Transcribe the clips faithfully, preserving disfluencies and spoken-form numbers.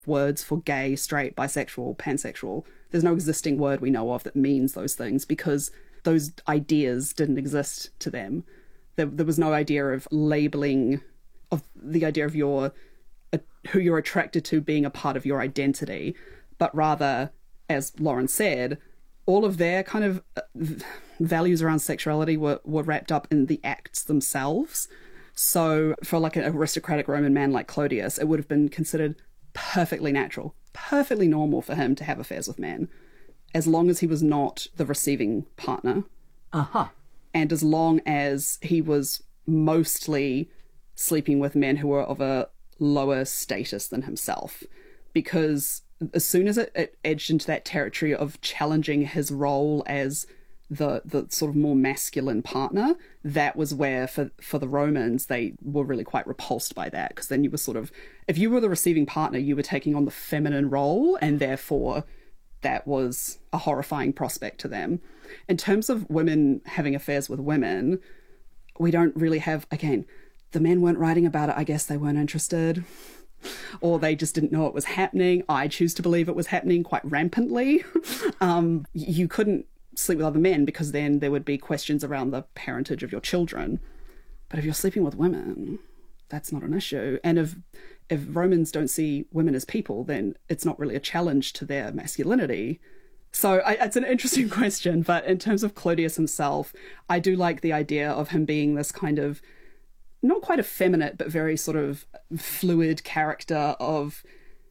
words for gay, straight, bisexual, pansexual. There's no existing word we know of that means those things because those ideas didn't exist to them. There, there was no idea of labeling, of the idea of your uh, who you're attracted to being a part of your identity, but rather, as Lauren said, all of their kind of uh, values around sexuality were, were wrapped up in the acts themselves. So for like an aristocratic Roman man like Clodius, it would have been considered perfectly natural, perfectly normal for him to have affairs with men, as long as he was not the receiving partner. Uh-huh. And as long as he was mostly sleeping with men who were of a lower status than himself. Because as soon as it, it edged into that territory of challenging his role as the the sort of more masculine partner, that was where for for the Romans they were really quite repulsed by that, because then you were sort of, if you were the receiving partner, you were taking on the feminine role, and therefore that was a horrifying prospect to them. In terms of women having affairs with women, we don't really have, again, the men weren't writing about it. I guess they weren't interested, or they just didn't know it was happening. I choose to believe it was happening quite rampantly. um, you couldn't sleep with other men because then there would be questions around the parentage of your children. But if you're sleeping with women, that's not an issue. And if if Romans don't see women as people, then it's not really a challenge to their masculinity. So I, it's an interesting question. But in terms of Clodius himself, I do like the idea of him being this kind of, not quite effeminate, but very sort of fluid character of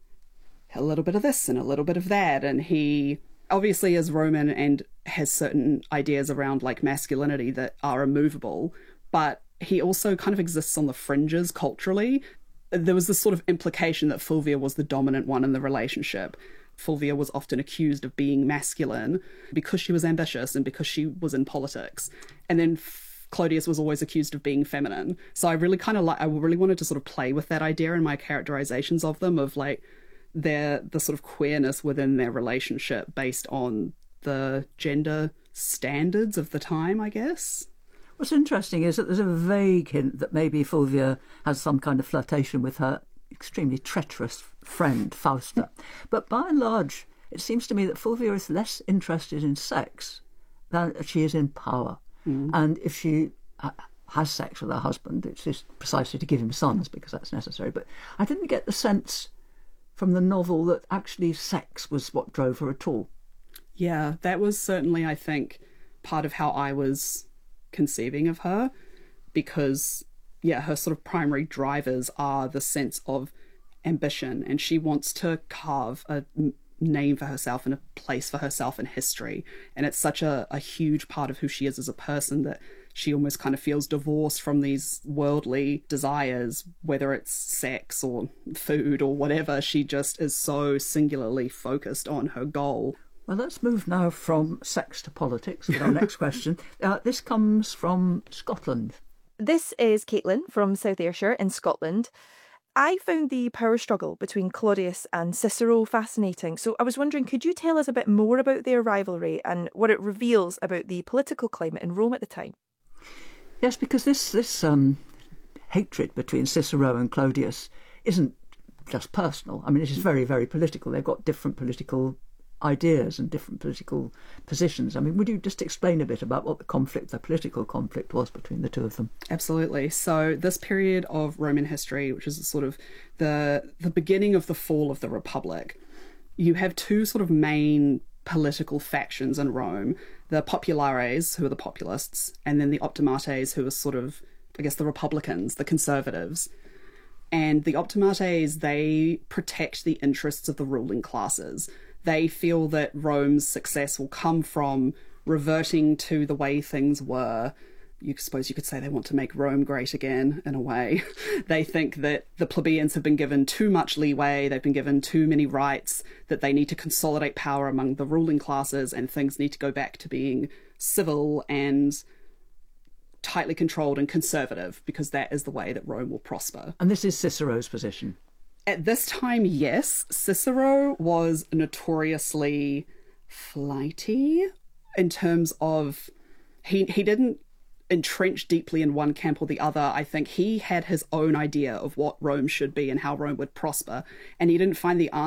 a little bit of this and a little bit of that. And he obviously is Roman and has certain ideas around like masculinity that are immovable, but he also kind of exists on the fringes culturally. There was this sort of implication that Fulvia was the dominant one in the relationship. Fulvia was often accused of being masculine because she was ambitious and because she was in politics. And then Clodius was always accused of being feminine. So I really kind of like, I really wanted to sort of play with that idea in my characterizations of them, of like their, the sort of queerness within their relationship based on the gender standards of the time, I guess. What's interesting is that there's a vague hint that maybe Fulvia has some kind of flirtation with her extremely treacherous friend, Fausta. But by and large, it seems to me that Fulvia is less interested in sex than she is in power. Mm. And if she ha- has sex with her husband, it's just precisely to give him sons, because that's necessary. But I didn't get the sense from the novel that actually sex was what drove her at all. Yeah, that was certainly, I think, part of how I was conceiving of her, because, yeah, her sort of primary drivers are the sense of ambition, and she wants to carve a name for herself and a place for herself in history. And it's such a, a huge part of who she is as a person that she almost kind of feels divorced from these worldly desires, whether it's sex or food or whatever. She just is so singularly focused on her goal. Well, let's move now from sex to politics with our next question. Uh, this comes from Scotland. This is Caitlin from South Ayrshire in Scotland. I found the power struggle between Clodius and Cicero fascinating. So I was wondering, could you tell us a bit more about their rivalry and what it reveals about the political climate in Rome at the time? Yes, because this, this um, hatred between Cicero and Clodius isn't just personal. I mean, it is very, very political. They've got different political ideas and different political positions. I mean, would you just explain a bit about what the conflict, the political conflict was between the two of them? Absolutely. So this period of Roman history, which is sort of the the beginning of the fall of the Republic, you have two sort of main political factions in Rome: the Populares, who are the populists, and then the Optimates, who are sort of, I guess, the Republicans, the conservatives. And the Optimates, they protect the interests of the ruling classes. They feel that Rome's success will come from reverting to the way things were. You suppose you could say they want to make Rome great again, in a way. They think that the plebeians have been given too much leeway, they've been given too many rights, that they need to consolidate power among the ruling classes, and things need to go back to being civil and tightly controlled and conservative, because that is the way that Rome will prosper. And this is Cicero's position. At this time, yes, Cicero was notoriously flighty in terms of he he didn't entrench deeply in one camp or the other. I think he had his own idea of what Rome should be and how Rome would prosper, and he didn't find the